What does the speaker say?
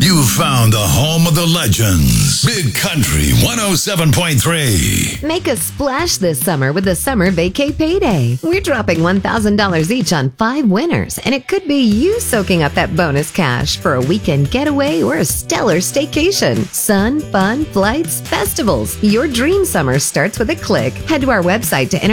You found the home of the legends. Big Country 107.3. Make a splash this summer with the Summer Vacay Payday. We're dropping $1,000 each on 5 winners, and it could be you soaking up that bonus cash for a weekend getaway or a stellar staycation. Sun, fun, flights, festivals. Your dream summer starts with a click. Head to our website to enter